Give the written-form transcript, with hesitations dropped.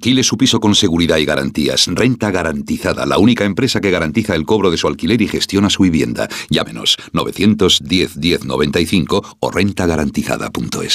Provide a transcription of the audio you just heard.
Alquile su piso con seguridad y garantías. Renta Garantizada, la única empresa que garantiza el cobro de su alquiler y gestiona su vivienda. Llámenos 910 1095 o rentagarantizada.es.